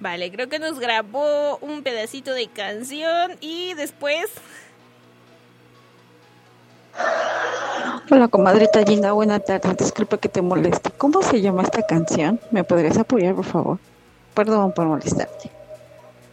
Vale, creo que nos grabó un pedacito de canción y después... Hola, comadrita Gina, buena tarde. Disculpa que te moleste. ¿Cómo se llama esta canción? ¿Me podrías apoyar, por favor? Perdón por molestarte.